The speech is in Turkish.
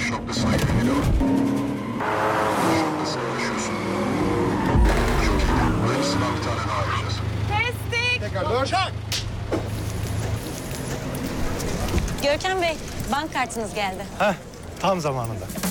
Atış noktasına yöneliyor. Atış noktasına ulaşıyorsun. Çok iyi. Aynısından bir tane daha yapacağız. Kestik. Tekrar dön. Çak. Görkem Bey, bank kartınız geldi. Heh, tam zamanında.